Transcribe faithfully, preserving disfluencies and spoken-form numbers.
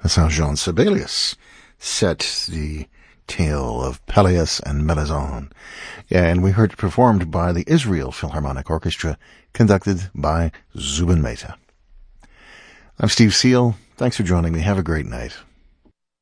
That's how Jean Sibelius set the tale of Peleus and Melisande. And we heard it performed by the Israel Philharmonic Orchestra, conducted by Zubin Mehta. I'm Steve Seal. Thanks for joining me. Have a great night.